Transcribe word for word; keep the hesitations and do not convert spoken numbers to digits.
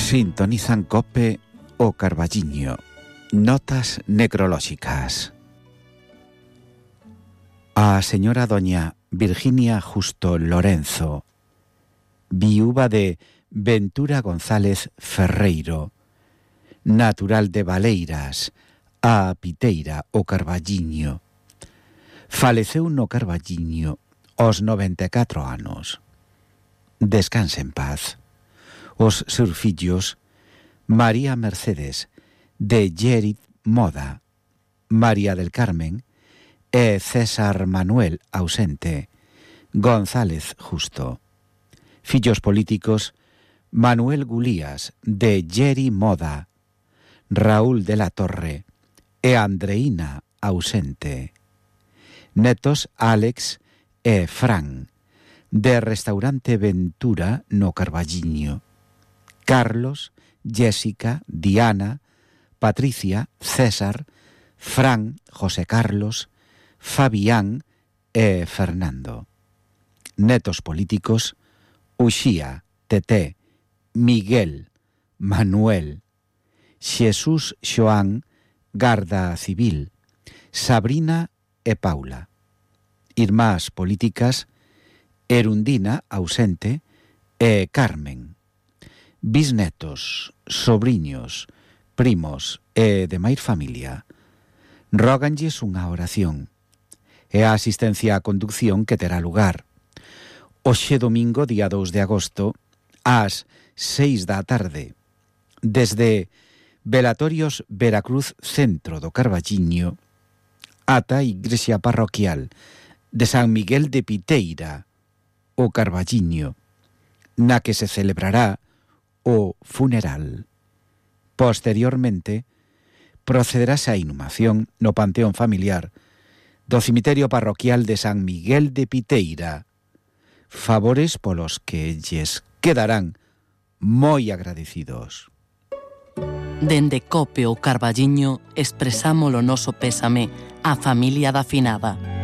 Sintonizan Cope o Carballiño. Notas necrolóxicas. A señora doña Virginia Justo Lorenzo, viúva de Ventura González Ferreiro, natural de Valeiras, a Piteira, o Carballiño. Faleceu no Carballiño aos noventa e catro anos. Descanse en paz. Os seus fillos, María Mercedes de Llerit Moda, María del Carmen e César Manuel ausente, González Justo. Fillos políticos, Manuel Gulías de Lleri Moda, Raúl de la Torre e Andreína ausente. Netos Álex e Fran de Restaurante Ventura no Carballiño. Carlos, Jessica, Diana, Patricia, César, Fran, José Carlos, Fabián e Fernando. Netos políticos, Uxía, Teté, Miguel, Manuel, Xesús Xoán, Garda Civil, Sabrina e Paula. Irmás políticas, Erundina, ausente, e Carmen. Bisnetos, sobriños, primos e demais familia, róganlles unha oración e a asistencia á conducción que terá lugar hoxe domingo, día dous de agosto, ás seis da tarde, desde Velatorios Veracruz Centro do Carballiño ata a Igrexa Parroquial de San Miguel de Piteira, o Carballiño, na que se celebrará o funeral. Posteriormente, procederase a inhumación no panteón familiar do cemiterio parroquial de San Miguel de Piteira, favores polos que lles quedarán moi agradecidos. Dende Cope o Carballiño expresamos o noso pésame á familia da finada.